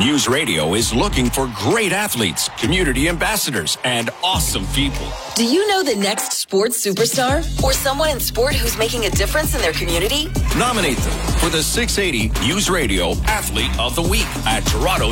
News Radio is looking for great athletes, community ambassadors, and awesome people. Do you know the next sports superstar or someone in sport who's making a difference in their community? Nominate them for the 680 News Radio Athlete of the Week at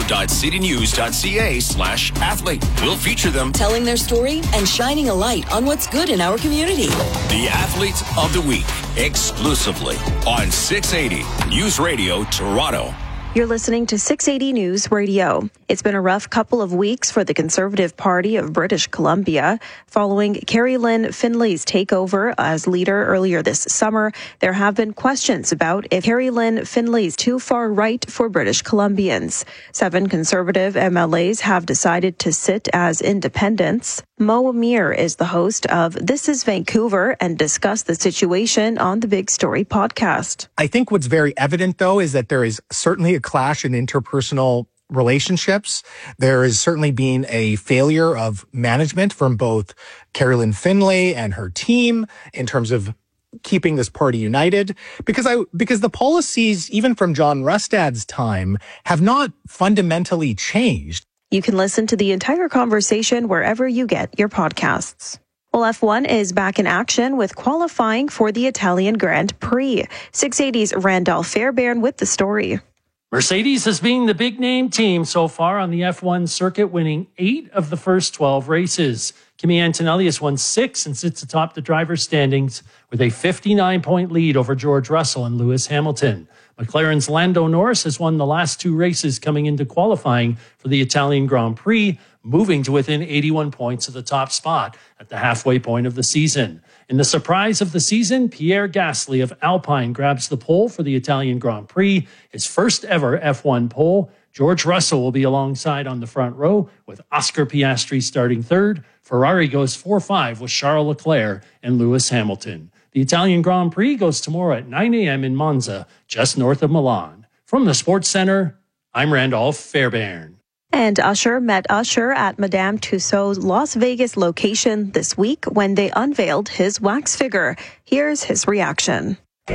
toronto.citynews.ca/athlete. We'll feature them telling their story and shining a light on what's good in our community. The Athlete of the Week, exclusively on 680 News Radio Toronto. You're listening to 680 News Radio. It's been a rough couple of weeks for the Conservative Party of British Columbia. Following Carrie Lynn Findlay's takeover as leader earlier this summer, there have been questions about if Carrie Lynn Findlay's too far right for British Columbians. 7 Conservative MLAs have decided to sit as independents. Mo Amir is the host of This is Vancouver and discussed the situation on the Big Story podcast. I think what's very evident, though, is that there is certainly a clash in interpersonal relationships. There has certainly been a failure of management from both Carrie Lynn Findlay and her team in terms of keeping this party united, because the policies, even from John Rustad's time, have not fundamentally changed. You can listen to the entire conversation wherever you get your podcasts. Well, F1 is back in action with qualifying for the Italian Grand Prix. 680's Randolph Fairbairn with the story. Mercedes has been the big name team so far on the F1 circuit, winning 8 of the first 12 races. Kimi Antonelli has won 6 and sits atop the driver's standings with a 59-point lead over George Russell and Lewis Hamilton. McLaren's Lando Norris has won the last 2 races coming into qualifying for the Italian Grand Prix, moving to within 81 points of the top spot at the halfway point of the season. In the surprise of the season, Pierre Gasly of Alpine grabs the pole for the Italian Grand Prix, his first ever F1 pole. George Russell will be alongside on the front row with Oscar Piastri starting third. Ferrari goes 4-5 with Charles Leclerc and Lewis Hamilton. The Italian Grand Prix goes tomorrow at 9 a.m. in Monza, just north of Milan. From the Sports Center, I'm Randolph Fairbairn. And Usher met Usher at Madame Tussauds Las Vegas location this week when they unveiled his wax figure. Here's his reaction.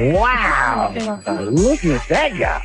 Wow, look at that guy.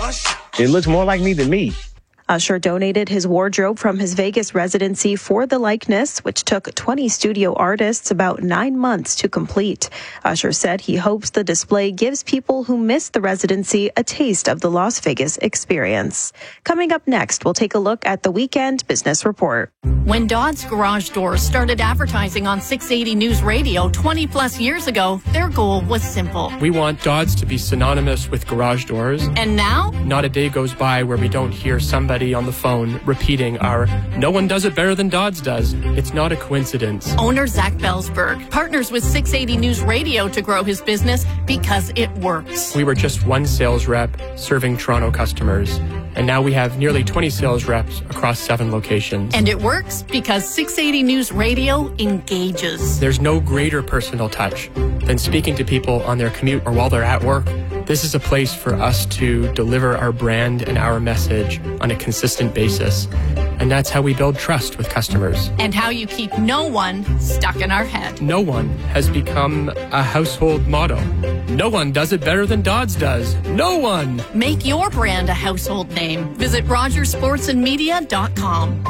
It looks more like me than me. Usher donated his wardrobe from his Vegas residency for the likeness, which took 20 studio artists about 9 months to complete. Usher said he hopes the display gives people who missed the residency a taste of the Las Vegas experience. Coming up next, we'll take a look at the Weekend Business Report. When Dodds Garage Doors started advertising on 680 News Radio 20 plus years ago, their goal was simple. We want Dodds to be synonymous with garage doors. And now? Not a day goes by where we don't hear somebody on the phone repeating our "no one does it better than Dodds does." It's not a coincidence. Owner Zach Belsberg partners with 680 News Radio to grow his business because it works. We were just one sales rep serving Toronto customers, and now we have nearly 20 sales reps across 7 locations. And it works because 680 News Radio engages. There's no greater personal touch than speaking to people on their commute or while they're at work. This is a place for us to deliver our brand and our message on a consistent basis. And that's how we build trust with customers. And how you keep no one stuck in our head. No one has become a household motto. No one does it better than Dodds does. No one! Make your brand a household name. Visit RogersSportsandMedia.com.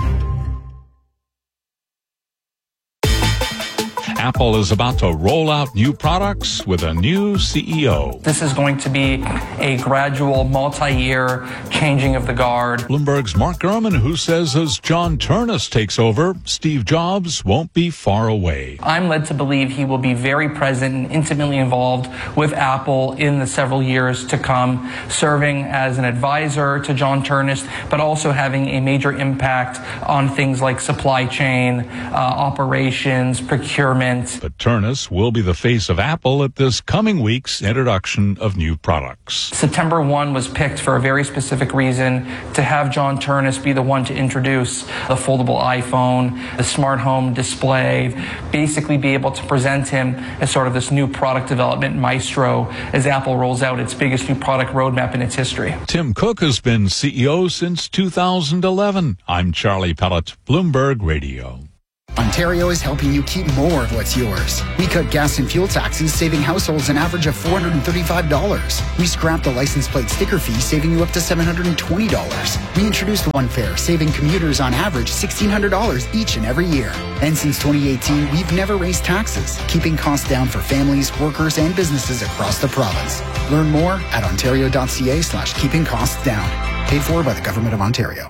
Apple is about to roll out new products with a new CEO. This is going to be a gradual, multi-year changing of the guard. Bloomberg's Mark Gurman, who says as John Ternus takes over, Steve Jobs won't be far away. I'm led to believe he will be very present and intimately involved with Apple in the several years to come, serving as an advisor to John Ternus, but also having a major impact on things like supply chain, operations, procurement. But Ternus will be the face of Apple at this coming week's introduction of new products. September 1 was picked for a very specific reason, to have John Ternus be the one to introduce the foldable iPhone, the smart home display, basically be able to present him as sort of this new product development maestro as Apple rolls out its biggest new product roadmap in its history. Tim Cook has been CEO since 2011. I'm Charlie Pellett, Bloomberg Radio. Ontario is helping you keep more of what's yours. We cut gas and fuel taxes, saving households an average of $435. We scrapped the license plate sticker fee, saving you up to $720. We introduced One Fare, saving commuters on average $1,600 each and every year. And since 2018, we've never raised taxes, keeping costs down for families, workers, and businesses across the province. Learn more at ontario.ca/keeping costs down. Paid for by the Government of Ontario.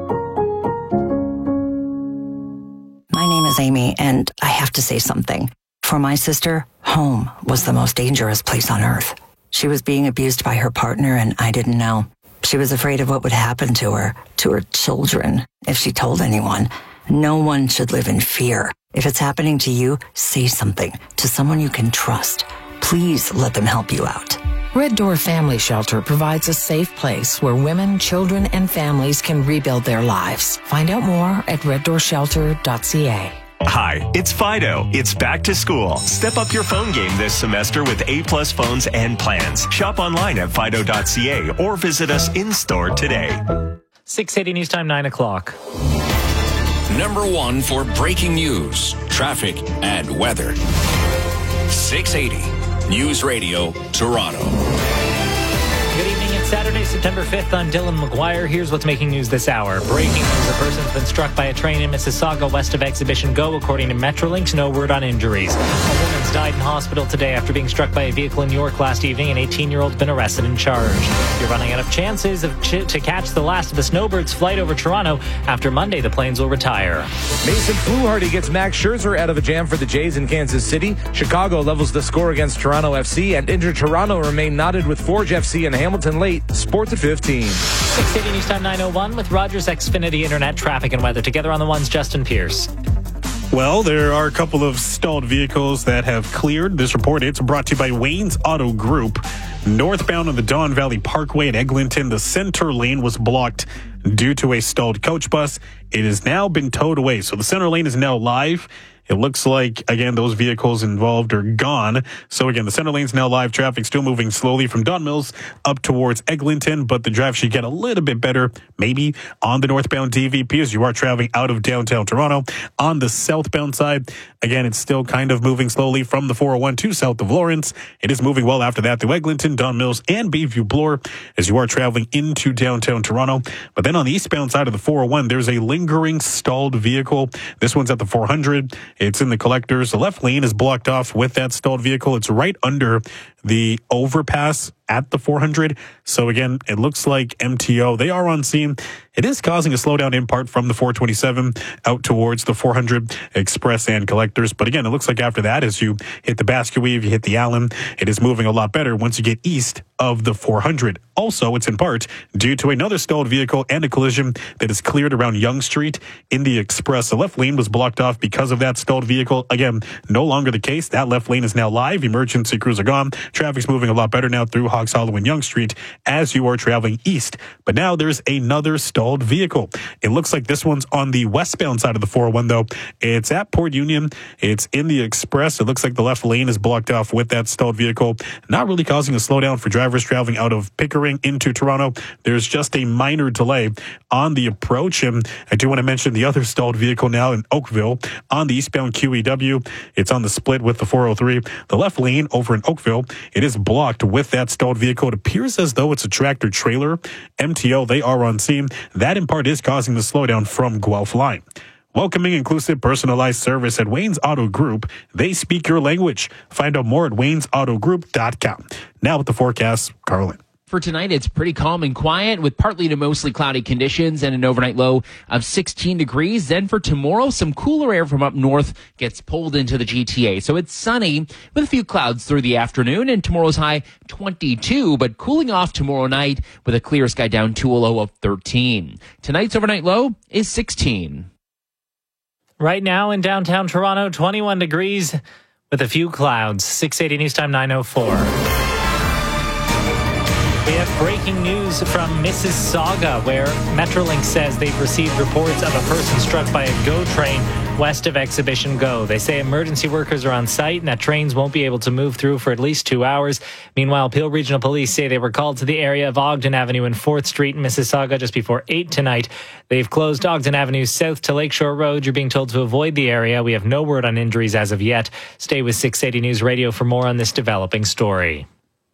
My name is Amy, and I have to say something. For my sister, home was the most dangerous place on earth. She was being abused by her partner, and I didn't know. She was afraid of what would happen to her children, if she told anyone. No one should live in fear. If it's happening to you, say something to someone you can trust. Please let them help you out. Red Door Family Shelter provides a safe place where women, children, and families can rebuild their lives. Find out more at reddoorshelter.ca. Hi, it's Fido. It's back to school. Step up your phone game this semester with A-plus phones and plans. Shop online at fido.ca or visit us in-store today. 680 News Time, 9 o'clock. Number 1 for breaking news, traffic, and weather. 680 News Radio, Toronto. Good evening. It's Saturday, September 5th. I'm Dylan McGuire. Here's what's making news this hour. Breaking news. A person's been struck by a train in Mississauga west of Exhibition Go, according to Metrolinx. No word on injuries. A woman's died in hospital today after being struck by a vehicle in York last evening. An 18-year-old's been arrested and charged. You're running out of chances to catch the last of the Snowbirds' flight over Toronto. After Monday, the planes will retire. Mason Fluharty gets Max Scherzer out of a jam for the Jays in Kansas City. Chicago levels the score against Toronto FC, and injured Toronto remain knotted with Forge FC and Hamilton late. Sports at 15. 680 News Time 9:01 with Rogers Xfinity Internet traffic and weather. Together on the ones, Justin Pierce. Well, there are a couple of stalled vehicles that have cleared. This report, it's brought to you by Wayne's Auto Group. Northbound on the Don Valley Parkway at Eglinton, the center lane was blocked due to a stalled coach bus. It has now been towed away, so the center lane is now live. It looks like, again, those vehicles involved are gone. So, again, the center lane's now live. Traffic still moving slowly from Don Mills up towards Eglinton, but the drive should get a little bit better, maybe on the northbound DVP as you are traveling out of downtown Toronto. On the southbound side, again, it's still kind of moving slowly from the 401 to south of Lawrence. It is moving well after that to Eglinton, Don Mills, and Bayview Bloor as you are traveling into downtown Toronto. But then on the eastbound side of the 401, there's a lingering stalled vehicle. This one's at the 400. It's in the collectors. The left lane is blocked off with that stalled vehicle. It's right under the overpass at the 400. So again, it looks like MTO, they are on scene. It is causing a slowdown in part from the 427 out towards the 400 Express and collectors. But again, it looks like after that, as you hit the Basket Weave, you hit the Allen, it is moving a lot better once you get east of the 400. Also, it's in part due to another stalled vehicle and a collision that is cleared around Yonge Street in the Express. The left lane was blocked off because of that stalled vehicle. Again, no longer the case. That left lane is now live. Emergency crews are gone. Traffic's moving a lot better now through Hawks Hollow and Yonge Street as you are traveling east. But now there's another stalled vehicle. It looks like this one's on the westbound side of the 401, though. It's at Port Union. It's in the Express. It looks like the left lane is blocked off with that stalled vehicle. Not really causing a slowdown for drivers traveling out of Pickering into Toronto. There's just a minor delay on the approach. And I do want to mention the other stalled vehicle now in Oakville on the eastbound QEW. It's on the split with the 403. The left lane over in Oakville, it is blocked with that stalled vehicle. It appears as though it's a tractor trailer. MTO, they are on scene. That in part is causing the slowdown from Guelph Line. Welcoming, inclusive, personalized service at Wayne's Auto Group. They speak your language. Find out more at waynesautogroup.com. Now with the forecast, Carlin. For tonight, it's pretty calm and quiet with partly to mostly cloudy conditions and an overnight low of 16 degrees. Then for tomorrow, some cooler air from up north gets pulled into the GTA. So it's sunny with a few clouds through the afternoon, and tomorrow's high 22, but cooling off tomorrow night with a clear sky down to a low of 13. Tonight's overnight low is 16. Right now in downtown Toronto, 21 degrees with a few clouds. 680 News Time 9:04. We have breaking news from Mississauga, where Metrolinx says they've received reports of a person struck by a GO train west of Exhibition Go. They say emergency workers are on site and that trains won't be able to move through for at least 2 hours. Meanwhile, Peel Regional Police say they were called to the area of Ogden Avenue and 4th Street in Mississauga just before 8 tonight. They've closed Ogden Avenue south to Lakeshore Road. You're being told to avoid the area. We have no word on injuries as of yet. Stay with 680 News Radio for more on this developing story.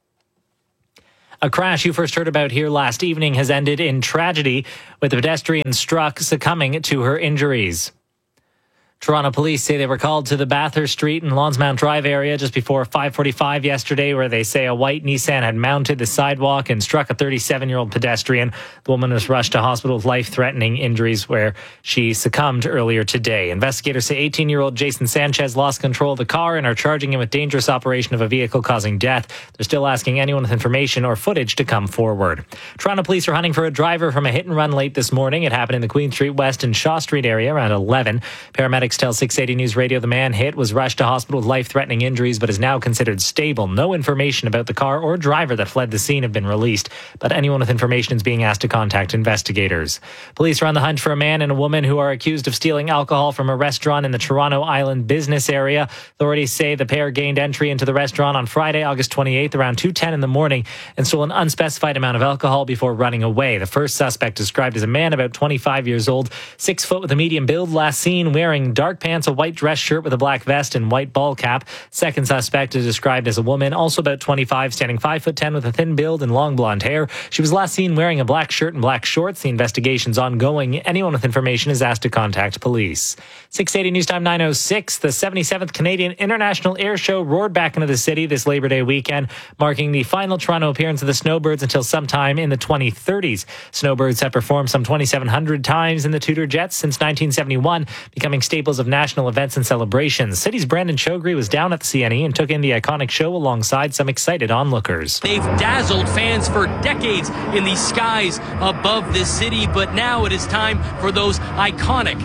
A crash you first heard about here last evening has ended in tragedy, with the pedestrian struck succumbing to her injuries. Toronto police say they were called to the Bathurst Street and Lonsmount Drive area just before 5:45 yesterday, where they say a white Nissan had mounted the sidewalk and struck a 37-year-old pedestrian. The woman was rushed to hospital with life-threatening injuries, where she succumbed earlier today. Investigators say 18-year-old Jason Sanchez lost control of the car and are charging him with dangerous operation of a vehicle causing death. They're still asking anyone with information or footage to come forward. Toronto police are hunting for a driver from a hit-and-run late this morning. It happened in the Queen Street West and Shaw Street area around 11. Paramedics tell 680 News Radio the man hit was rushed to hospital with life-threatening injuries but is now considered stable. No information about the car or driver that fled the scene have been released, but anyone with information is being asked to contact investigators. Police are on the hunt for a man and a woman who are accused of stealing alcohol from a restaurant in the Toronto Island business area. Authorities say the pair gained entry into the restaurant on Friday, August 28th, around 2:10 in the morning and stole an unspecified amount of alcohol before running away. The first suspect, described as a man about 25 years old, 6 foot with a medium build, last seen wearing dark pants, a white dress shirt with a black vest and white ball cap. Second suspect is described as a woman, also about 25, standing 5'10" with a thin build and long blonde hair. She was last seen wearing a black shirt and black shorts. The investigation's ongoing. Anyone with information is asked to contact police. 680 News Time 9:06. The 77th Canadian International Air Show roared back into the city this Labor Day weekend, marking the final Toronto appearance of the Snowbirds until sometime in the 2030s. Snowbirds have performed some 2,700 times in the Tudor Jets since 1971, becoming staples of national events and celebrations. City's Brandon Chogri was down at the CNE and took in the iconic show alongside some excited onlookers. They've dazzled fans for decades in the skies above the city, but now it is time for those iconic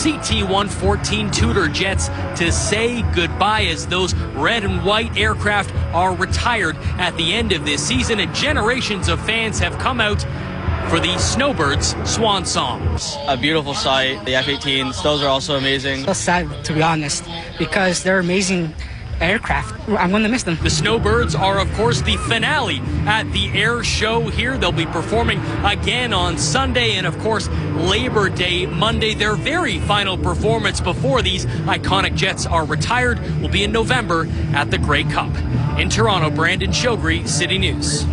CT-114 Tudor Jets to say goodbye, as those red and white aircraft are retired at the end of this season, and generations of fans have come out for the Snowbirds swan songs. A beautiful sight. The F-18s, those are also amazing. So sad, to be honest, because they're amazing aircraft. I'm going to miss them. The Snowbirds are, of course, the finale at the air show here. They'll be performing again on Sunday and, of course, Labor Day Monday. Their very final performance before these iconic jets are retired will be in November at the Grey Cup. In Toronto, Brandon Chogri, City News.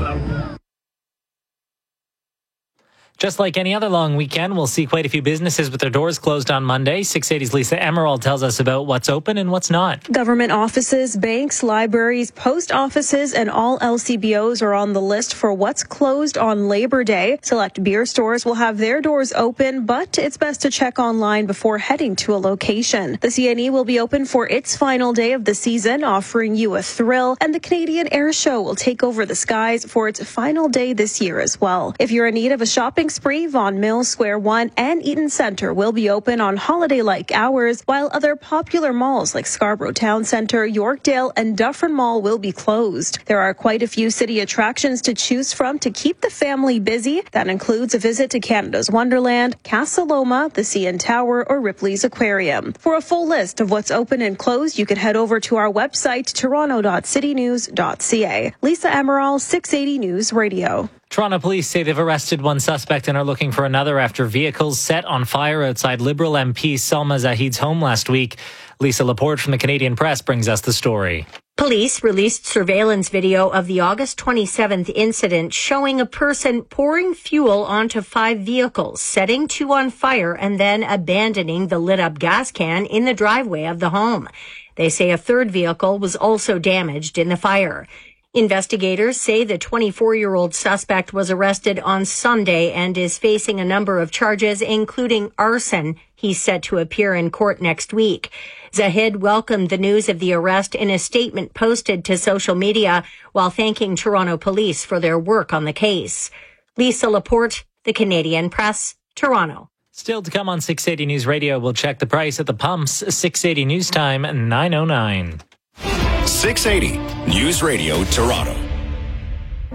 Just like any other long weekend, we'll see quite a few businesses with their doors closed on Monday. 680's Lisa Emerald tells us about what's open and what's not. Government offices, banks, libraries, post offices, and all LCBOs are on the list for what's closed on Labor Day. Select beer stores will have their doors open, but it's best to check online before heading to a location. The CNE will be open for its final day of the season, offering you a thrill, and the Canadian Air Show will take over the skies for its final day this year as well. If you're in need of a shopping spree, Vaughan Mills, Square One, and Eaton Centre will be open on holiday-like hours, while other popular malls like Scarborough Town Centre, Yorkdale, and Dufferin Mall will be closed. There are quite a few city attractions to choose from to keep the family busy. That includes a visit to Canada's Wonderland, Casa Loma, the CN Tower, or Ripley's Aquarium. For a full list of what's open and closed, you can head over to our website, toronto.citynews.ca. Lisa Emerald, 680 News Radio. Toronto police say they've arrested one suspect and are looking for another after vehicles set on fire outside Liberal MP Salma Zahid's home last week. Lisa Laporte from the Canadian Press brings us the story. Police released surveillance video of the August 27th incident showing a person pouring fuel onto 5 vehicles, setting 2 on fire, and then abandoning the lit-up gas can in the driveway of the home. They say a third vehicle was also damaged in the fire. Investigators say the 24-year-old suspect was arrested on Sunday and is facing a number of charges, including arson. He's set to appear in court next week. Zahid welcomed the news of the arrest in a statement posted to social media while thanking Toronto police for their work on the case. Lisa Laporte, the Canadian Press, Toronto. Still to come on 680 News Radio, we'll check the price at the pumps. 680 News Time, 9:09. 680 News Radio Toronto.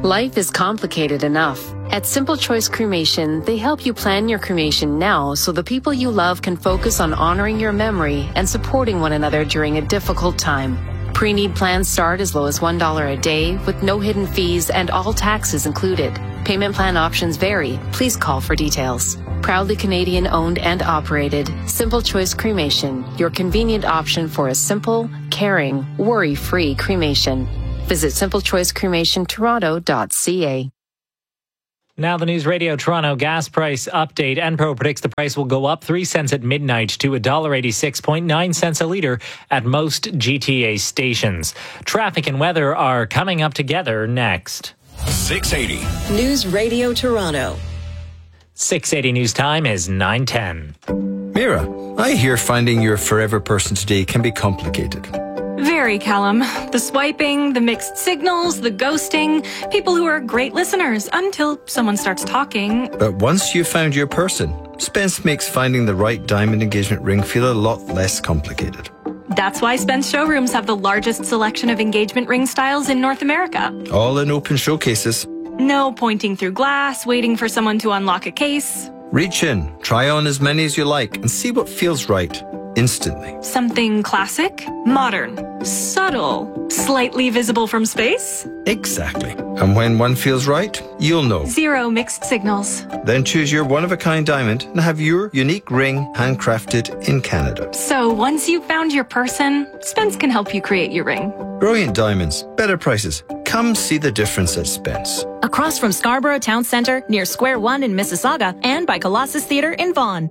Life is complicated enough. At Simple Choice Cremation, they help you plan your cremation now so the people you love can focus on honoring your memory and supporting one another during a difficult time. Pre-need plans start as low as $1 a day with no hidden fees and all taxes included. Payment plan options vary. Please call for details. Proudly Canadian owned and operated, Simple Choice Cremation, your convenient option for a simple, caring, worry-free cremation. Visit simplechoicecremationtoronto.ca. Now the News Radio Toronto gas price update. Enpro predicts the price will go up 3 cents at midnight to $1.86.9 a litre at most GTA stations. Traffic and weather are coming up together next. 680. News Radio Toronto. 680 News Time is 9:10. Mira, I hear finding your forever person today can be complicated. Very, Callum. The swiping, the mixed signals, the ghosting. People who are great listeners until someone starts talking. But once you've found your person, Spence makes finding the right diamond engagement ring feel a lot less complicated. That's why Spence showrooms have the largest selection of engagement ring styles in North America. All in open showcases. No pointing through glass, waiting for someone to unlock a case. Reach in, try on as many as you like, and see what feels right. Instantly. Something classic, modern, subtle, slightly visible from space? Exactly. And when one feels right, you'll know. 0 mixed signals. Then choose your one-of-a-kind diamond and have your unique ring handcrafted in Canada. So once you've found your person, Spence can help you create your ring. Brilliant diamonds, better prices. Come see the difference at Spence. Across from Scarborough Town Centre, near Square One in Mississauga, and by Colossus Theatre in Vaughan.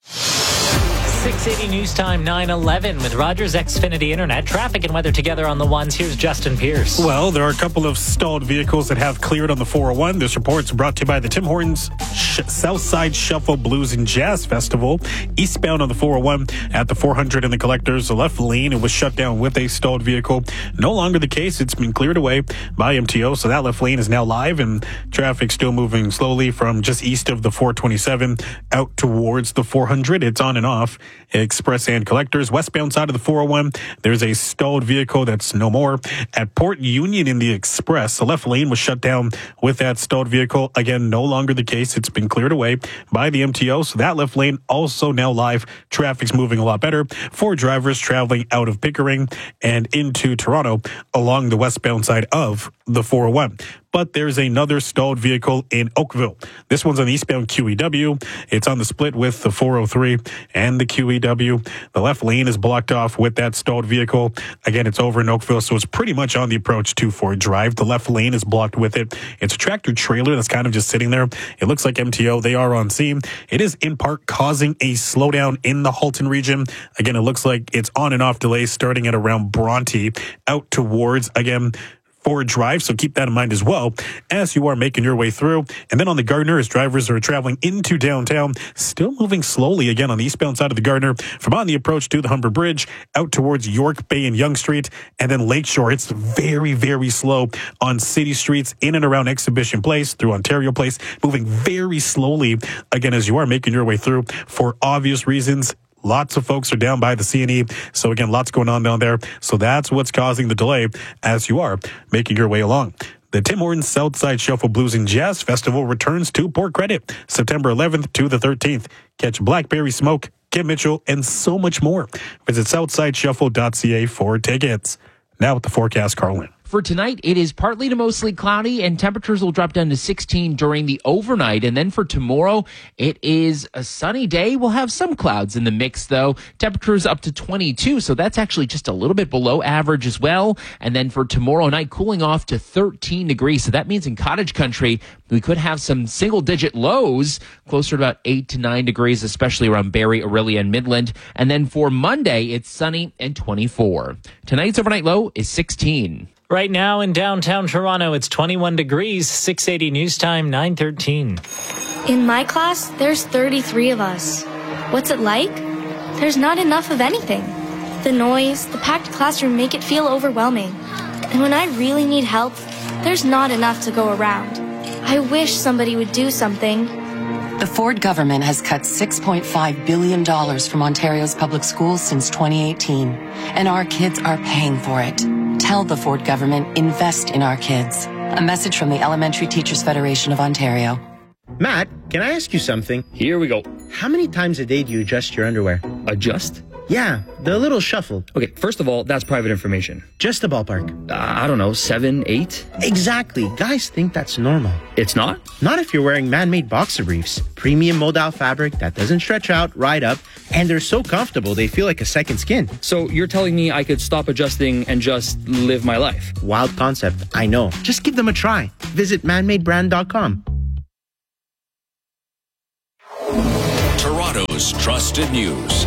680 News Time 9:11 with Rogers Xfinity Internet. Traffic and weather together on the ones. Here's Justin Pierce. Well, there are a couple of stalled vehicles that have cleared on the 401. This report's brought to you by the Tim Hortons Southside Shuffle Blues and Jazz Festival. Eastbound on the 401 at the 400 in the Collectors, the left lane, it was shut down with a stalled vehicle. No longer the case. It's been cleared away by MTO, so that left lane is now live, and traffic still moving slowly from just east of the 427 out towards the 400. It's on and off. Express and Collectors. Westbound side of the 401, there's a stalled vehicle that's no more. At Port Union in the Express, the left lane was shut down with that stalled vehicle. Again, no longer the case. It's been cleared away by the MTO, so that left lane also now live. Traffic's moving a lot better for drivers traveling out of Pickering and into Toronto along the westbound side of the 401. But there's another stalled vehicle in Oakville. This one's on the eastbound QEW. It's on the split with the 403 and the QEW. The left lane is blocked off with that stalled vehicle. Again, it's over in Oakville, so it's pretty much on the approach to Ford Drive. The left lane is blocked with it. It's a tractor trailer that's kind of just sitting there. It looks like MTO. They are on scene. It is in part causing a slowdown in the Halton region. Again, it looks like it's on and off delays starting at around Bronte out towards, again, Ford Drive, so keep that in mind as well as you are making your way through. And then on the Gardner, as drivers are traveling into downtown, still moving slowly again on the eastbound side of the Gardner from on the approach to the Humber Bridge out towards York Bay and Yonge Street, and then Lakeshore. It's very, very slow on city streets in and around Exhibition Place through Ontario Place, moving very slowly again as you are making your way through for obvious reasons. Lots of folks are down by the C&E. So again, lots going on down there. So that's what's causing the delay as you are making your way along. The Tim Hortons Southside Shuffle Blues and Jazz Festival returns to Port Credit September 11th to the 13th. Catch Blackberry Smoke, Kim Mitchell, and so much more. Visit southsideshuffle.ca for tickets. Now with the forecast, Carlin. For tonight, it is partly to mostly cloudy, and temperatures will drop down to 16 during the overnight. And then for tomorrow, it is a sunny day. We'll have some clouds in the mix, though. Temperatures up to 22, so that's actually just a little bit below average as well. And then for tomorrow night, cooling off to 13 degrees. So that means in cottage country, we could have some single-digit lows, closer to about 8 to 9 degrees, especially around Barrie, Orillia, and Midland. And then for Monday, it's sunny and 24. Tonight's overnight low is 16. Right now in downtown Toronto, it's 21 degrees, 680 News Time, 9:13. In my class, there's 33 of us. What's it like? There's not enough of anything. The noise, the packed classroom make it feel overwhelming. And when I really need help, there's not enough to go around. I wish somebody would do something. The Ford government has cut $6.5 billion from Ontario's public schools since 2018, and our kids are paying for it. Tell the Ford government, invest in our kids. A message from the Elementary Teachers Federation of Ontario. Matt, can I ask you something? Here we go. How many times a day do you adjust your underwear? Adjust? Yeah, the little shuffle. Okay, first of all, that's private information. Just a ballpark. I don't know, 7, 8? Exactly. Guys think that's normal. It's not? Not if you're wearing man-made boxer briefs. Premium modal fabric that doesn't stretch out, right up, and they're so comfortable they feel like a second skin. So you're telling me I could stop adjusting and just live my life? Wild concept, I know. Just give them a try. Visit manmadebrand.com. Toronto's trusted news.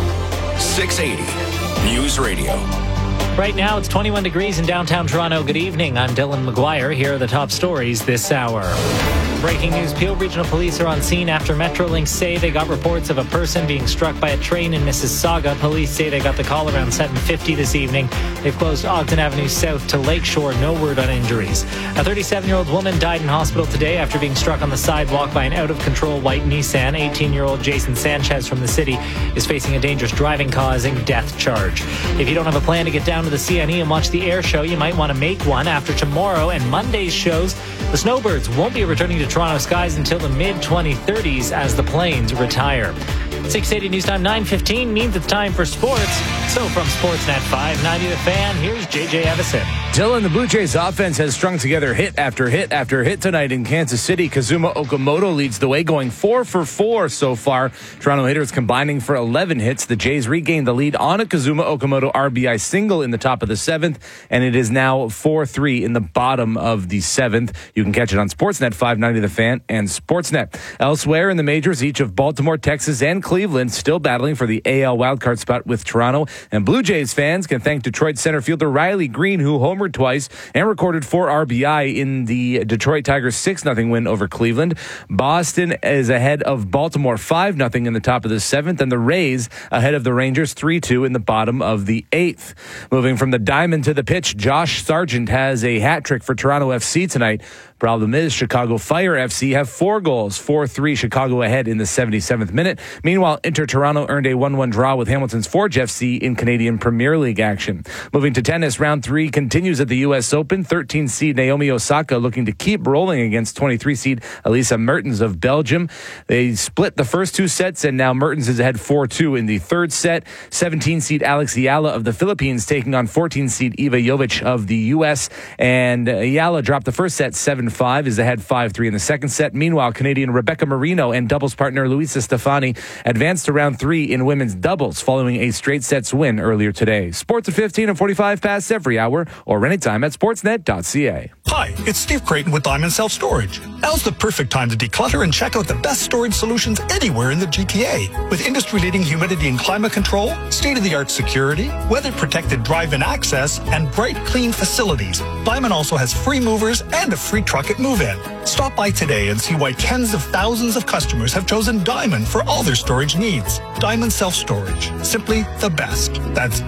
680 News Radio. Right now, it's 21 degrees in downtown Toronto. Good evening. I'm Dylan McGuire. Here are the top stories this hour. Breaking news, Peel Regional Police are on scene after Metrolinx say they got reports of a person being struck by a train in Mississauga. Police say they got the call around 7:50 this evening. They've closed Ogden Avenue South to Lakeshore. No word on injuries. A 37-year-old woman died in hospital today after being struck on the sidewalk by an out-of-control white Nissan. 18-year-old Jason Sanchez from the city is facing a dangerous driving causing death charge. If you don't have a plan to get down to the CNE and watch the air show, you might want to make one. After tomorrow and Monday's shows, the Snowbirds won't be returning to Toronto skies until the mid-2030s as the planes retire. 680 News Time 9:15 means it's time for sports. So from Sportsnet 590 The Fan, here's JJ Evison. Dylan, the Blue Jays offense has strung together hit after hit after hit tonight in Kansas City. Kazuma Okamoto leads the way, going 4 for 4 so far. Toronto hitters combining for 11 hits. The Jays regained the lead on a Kazuma Okamoto RBI single in the top of the 7th, and it is now 4-3 in the bottom of the 7th. You can catch it on Sportsnet 590 The Fan and Sportsnet. Elsewhere in the majors, each of Baltimore, Texas, and Cleveland still battling for the AL wildcard spot with Toronto. And Blue Jays fans can thank Detroit center fielder Riley Green, who homered twice and recorded 4 RBI in the Detroit Tigers' 6-0 win over Cleveland. Boston is ahead of Baltimore 5-0 in the top of the 7th, and the Rays ahead of the Rangers 3-2 in the bottom of the 8th. Moving from the diamond to the pitch, Josh Sargent has a hat trick for Toronto FC tonight. Problem is, Chicago Fire FC have 4 goals, 4-3 Chicago ahead in the 77th minute. Meanwhile, Inter Toronto earned a 1-1 draw with Hamilton's Forge FC in Canadian Premier League action. Moving to tennis, round 3 continues at the U.S. Open. 13-seed Naomi Osaka looking to keep rolling against 23-seed Elisa Mertens of Belgium. They split the first 2 sets, and now Mertens is ahead 4-2 in the 3rd set. 17-seed Alex Ayala of the Philippines taking on 14-seed Iva Jovic of the U.S. And Ayala dropped the first set 7-5, is ahead 5-3 in the 2nd set. Meanwhile, Canadian Rebecca Marino and doubles partner Luisa Stefani advanced to round 3 in women's doubles following a straight sets win earlier today. Sports at 15 and 45 past every hour or anytime at sportsnet.ca. Hi, it's Steve Creighton with Diamond Self Storage. Now's the perfect time to declutter and check out the best storage solutions anywhere in the GTA. With industry-leading humidity and climate control, state-of-the-art security, weather-protected drive-in access, and bright, clean facilities, Diamond also has free movers and a free truck at move-in. Stop by today and see why tens of thousands of customers have chosen Diamond for all their storage needs. Diamond Self Storage. Simply the best. That's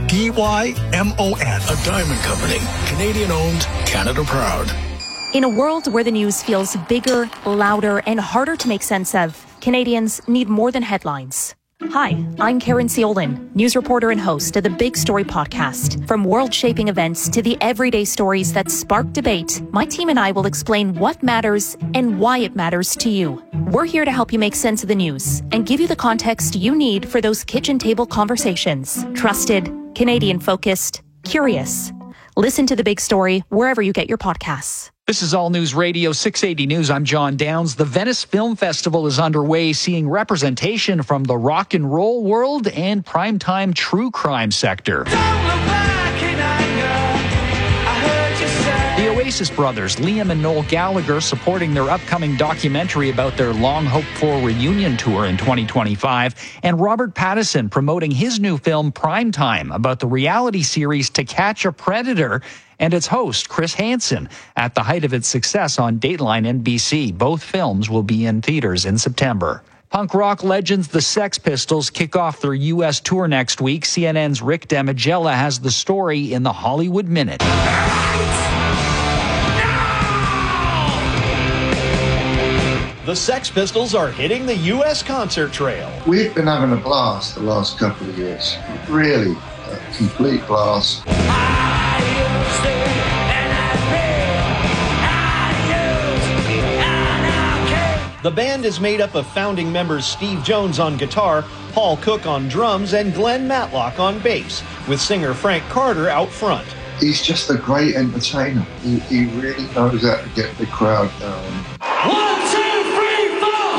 DYMON. A Diamond Company. Canadian-owned, Canada proud. In a world where the news feels bigger, louder, and harder to make sense of, Canadians need more than headlines. Hi, I'm Karen Ciolin, news reporter and host of the Big Story podcast. From world-shaping events to the everyday stories that spark debate, my team and I will explain what matters and why it matters to you. We're here to help you make sense of the news and give you the context you need for those kitchen table conversations. Trusted, Canadian-focused, curious. Listen to The Big Story wherever you get your podcasts. This is All News Radio 680 News. I'm John Downs. The Venice Film Festival is underway, seeing representation from the rock and roll world and primetime true crime sector. The Oasis brothers, Liam and Noel Gallagher, supporting their upcoming documentary about their long-hoped-for reunion tour in 2025, and Robert Pattinson promoting his new film Primetime about the reality series To Catch a Predator and its host, Chris Hansen, at the height of its success on Dateline NBC. Both films will be in theaters in September. Punk rock legends the Sex Pistols kick off their U.S. tour next week. CNN's Rick Damigella has the story in the Hollywood Minute. The Sex Pistols are hitting the U.S. concert trail. We've been having a blast the last couple of years. Really, a complete blast. The band is made up of founding members Steve Jones on guitar, Paul Cook on drums, and Glenn Matlock on bass, with singer Frank Carter out front. He's just a great entertainer. He really knows how to get the crowd going. 1, 2, 3,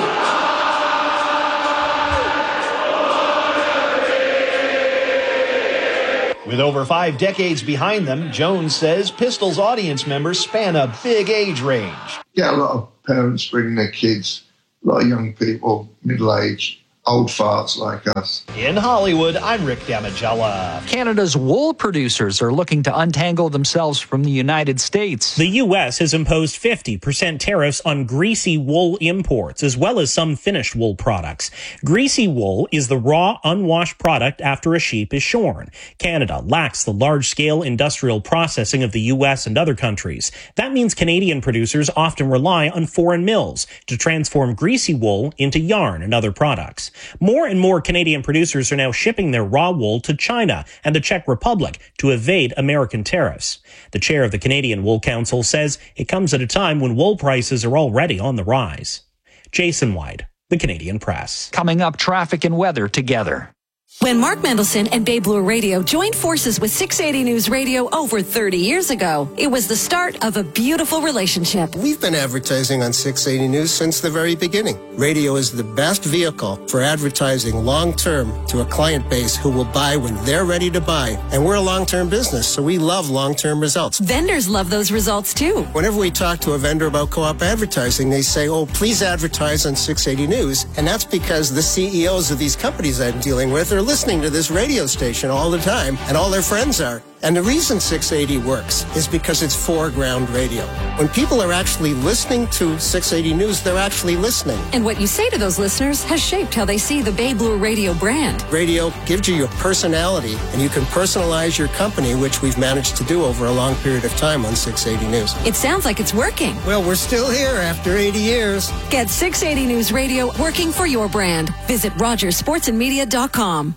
4! With over 5 decades behind them, Jones says Pistols audience members span a big age range. Get a lot of parents bringing their kids, a lot of young people, middle-aged, old farts like us. In Hollywood, I'm Rick Damigella. Canada's wool producers are looking to untangle themselves from the United States. The U.S. has imposed 50% tariffs on greasy wool imports, as well as some finished wool products. Greasy wool is the raw, unwashed product after a sheep is shorn. Canada lacks the large-scale industrial processing of the U.S. and other countries. That means Canadian producers often rely on foreign mills to transform greasy wool into yarn and other products. More and more Canadian producers are now shipping their raw wool to China and the Czech Republic to evade American tariffs. The chair of the Canadian Wool Council says it comes at a time when wool prices are already on the rise. Jason White, The Canadian Press. Coming up, traffic and weather together. When Mark Mendelson and Bay Blue Radio joined forces with 680 News Radio over 30 years ago, it was the start of a beautiful relationship. We've been advertising on 680 News since the very beginning. Radio is the best vehicle for advertising long-term to a client base who will buy when they're ready to buy. And we're a long-term business, so we love long-term results. Vendors love those results too. Whenever we talk to a vendor about co-op advertising, they say, oh, please advertise on 680 News. And that's because the CEOs of these companies I'm dealing with are listening to this radio station all the time, and all their friends are. And the reason 680 works is because it's foreground radio. When people are actually listening to 680 News, they're actually listening. And what you say to those listeners has shaped how they see the Bay Blue Radio brand. Radio gives you your personality, and you can personalize your company, which we've managed to do over a long period of time on 680 News. It sounds like it's working. Well, we're still here after 80 years. Get 680 News Radio working for your brand. Visit RogersSportsandMedia.com.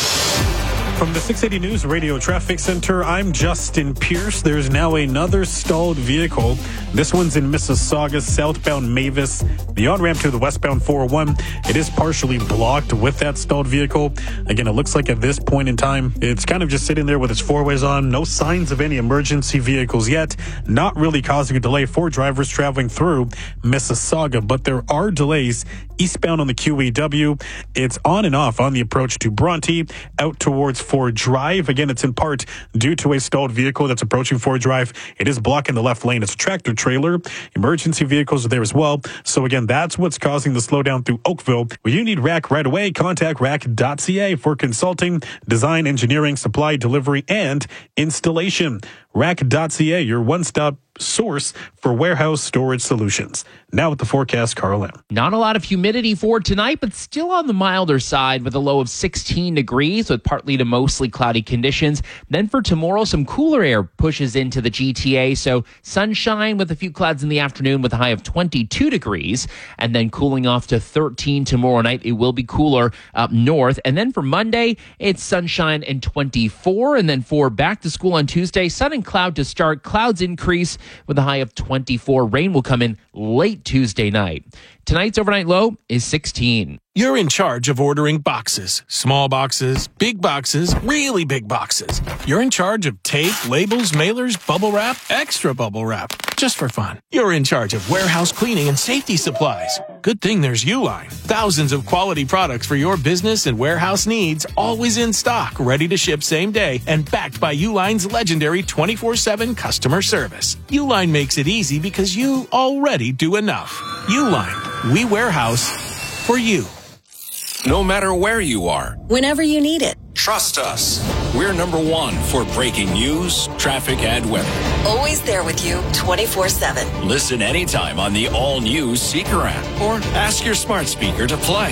From the 680 News Radio Traffic Center, I'm Justin Pierce. There's now another stalled vehicle. This one's in Mississauga, southbound Mavis. The on-ramp to the westbound 401, it is partially blocked with that stalled vehicle. Again, it looks like at this point in time, it's kind of just sitting there with its four-ways on. No signs of any emergency vehicles yet. Not really causing a delay for drivers traveling through Mississauga, but there are delays eastbound on the QEW. It's on and off on the approach to Bronte, out towards Ford Drive. Again, it's in part due to a stalled vehicle that's approaching Ford Drive. It is blocking the left lane. It's a tractor trailer. Emergency vehicles are there as well. So again, that's what's causing the slowdown through Oakville. When you need RAC right away, contact RAC.ca for consulting, design, engineering, supply, delivery, and installation. RAC.ca, your one-stop source for warehouse storage solutions. Now with the forecast, Carl M. Not a lot of humidity for tonight, but still on the milder side with a low of 16 degrees with partly to mostly cloudy conditions. Then for tomorrow, some cooler air pushes into the GTA. So sunshine with a few clouds in the afternoon with a high of 22 degrees. And then cooling off to 13 tomorrow night. It will be cooler up north. And then for Monday, it's sunshine and 24. And then for back to school on Tuesday, sun and cloud to start. Clouds increase with a high of 24. Rain will come in late Tuesday night. Tonight's overnight low is 16. You're in charge of ordering boxes. Small boxes, big boxes, really big boxes. You're in charge of tape, labels, mailers, bubble wrap, extra bubble wrap. Just for fun. You're in charge of warehouse cleaning and safety supplies. Good thing there's Uline. Thousands of quality products for your business and warehouse needs, always in stock, ready to ship same day, and backed by Uline's legendary 24/7 customer service. Uline makes it easy because you already do enough. Uline, we warehouse for you. No matter where you are, whenever you need it. Trust us. We're number one for breaking news, traffic, and weather. Always there with you 24/7. Listen anytime on the all-new Seeker app or ask your smart speaker to play.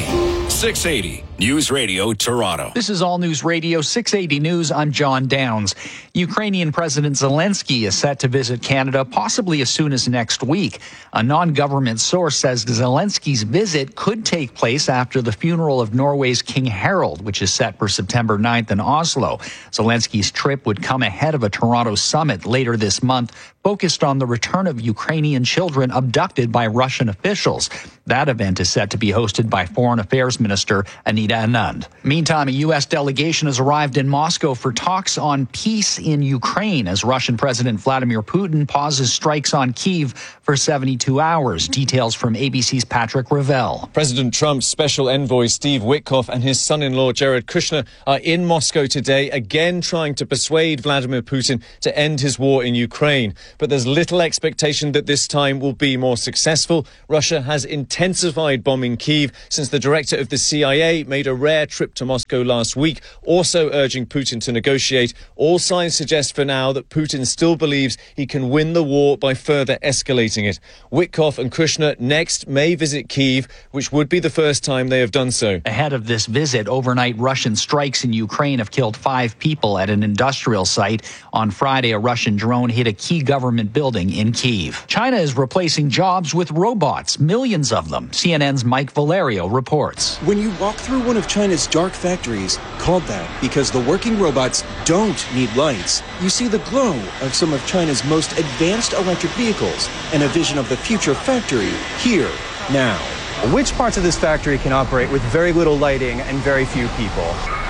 680 News Radio Toronto. This is All News Radio 680 News. I'm John Downs. Ukrainian President Zelensky is set to visit Canada possibly as soon as next week. A non-government source says Zelensky's visit could take place after the funeral of Norway's King Harald, which is set for September 9th in Oslo. Zelensky's trip would come ahead of a Toronto summit later this month focused on the return of Ukrainian children abducted by Russian officials. That event is set to be hosted by Foreign Affairs Minister Anita Anand. Meantime, a U.S. delegation has arrived in Moscow for talks on peace in Ukraine as Russian President Vladimir Putin pauses strikes on Kyiv for 72 hours. Details from ABC's Patrick Ravel. President Trump's special envoy Steve Witkoff and his son-in-law Jared Kushner are in Moscow today, again trying to persuade Vladimir Putin to end his war in Ukraine. But there's little expectation that this time will be more successful. Russia has intensified bombing Kyiv since the director of the CIA made a rare trip to Moscow last week, also urging Putin to negotiate. All signs suggest for now that Putin still believes he can win the war by further escalating it. Witkoff and Kushner next may visit Kyiv, which would be the first time they have done so. Ahead of this visit, overnight Russian strikes in Ukraine have killed 5 people at an industrial site. On Friday, a Russian drone hit a key government building in Kyiv. China is replacing jobs with robots, millions of them. CNN's Mike Valerio reports. When you walk through one of China's dark factories, called that because the working robots don't need lights, you see the glow of some of China's most advanced electric vehicles and a vision of the future factory here, now. Which parts of this factory can operate with very little lighting and very few people?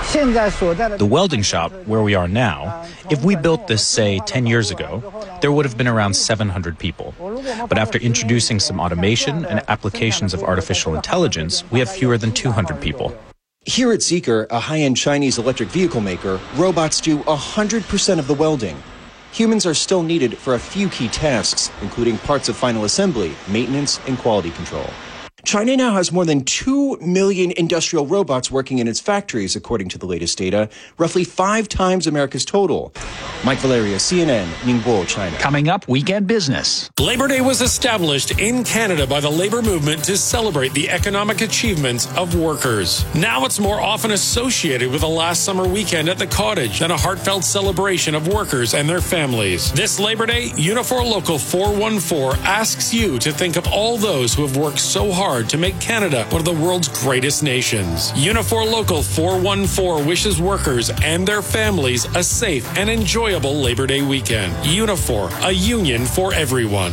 The welding shop, where we are now, if we built this, say, 10 years ago, there would have been around 700 people. But after introducing some automation and applications of artificial intelligence, we have fewer than 200 people. Here at Zeekr, a high-end Chinese electric vehicle maker, robots do 100% of the welding. Humans are still needed for a few key tasks, including parts of final assembly, maintenance, and quality control. China now has more than 2 million industrial robots working in its factories, according to the latest data, roughly 5 times America's total. Mike Valerio, CNN, Ningbo, China. Coming up, Weekend Business. Labor Day was established in Canada by the labor movement to celebrate the economic achievements of workers. Now it's more often associated with a last summer weekend at the cottage than a heartfelt celebration of workers and their families. This Labor Day, Unifor Local 414 asks you to think of all those who have worked so hard to make Canada one of the world's greatest nations. Unifor Local 414 wishes workers and their families a safe and enjoyable Labor Day weekend. Unifor, a union for everyone.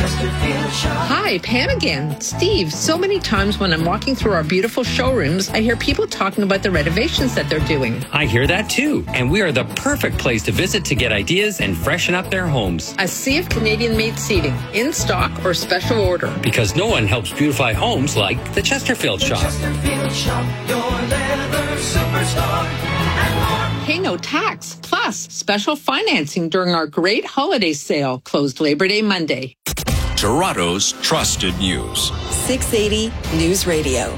Hi, Pam again. Steve, so many times when I'm walking through our beautiful showrooms, I hear people talking about the renovations that they're doing. I hear that too, and we are the perfect place to visit to get ideas and freshen up their homes. A sea of Canadian-made seating, in stock or special order. Because no one helps beautify homes like the Chesterfield Shop. Chesterfield Shop, your leather superstar. Pay no tax, plus special financing during our great holiday sale, closed Labor Day Monday. Toronto's trusted news. 680 News Radio.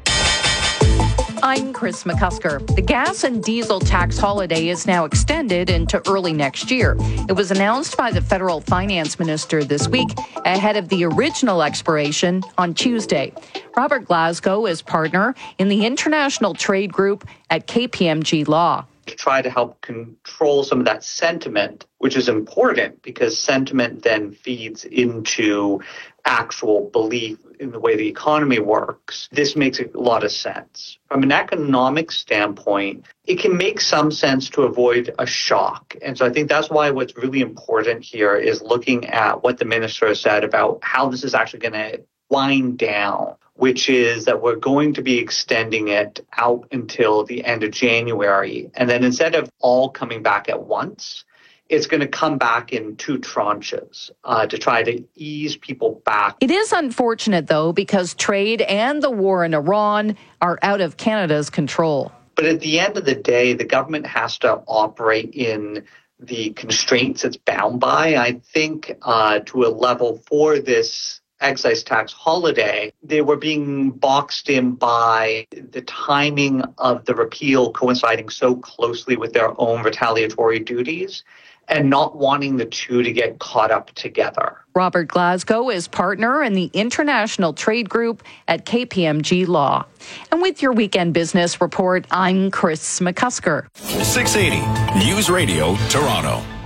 I'm Chris McCusker. The gas and diesel tax holiday is now extended into early next year. It was announced by the federal finance minister this week ahead of the original expiration on Tuesday. Robert Glasgow is partner in the international trade group at KPMG Law. To try to help control some of that sentiment, which is important because sentiment then feeds into actual belief in the way the economy works. This makes a lot of sense. From an economic standpoint, it can make some sense to avoid a shock. And so I think that's why what's really important here is looking at what the minister has said about how this is actually going to wind down, which is that we're going to be extending it out until the end of January. And then instead of all coming back at once, it's going to come back in 2 tranches to try to ease people back. It is unfortunate, though, because trade and the war in Iran are out of Canada's control. But at the end of the day, the government has to operate in the constraints it's bound by. I think to a level for this excise tax holiday, they were being boxed in by the timing of the repeal coinciding so closely with their own retaliatory duties and not wanting the two to get caught up together. Robert Glasgow is partner in the international trade group at KPMG Law. And with your Weekend Business Report, I'm Chris McCusker. 680 News Radio, Toronto.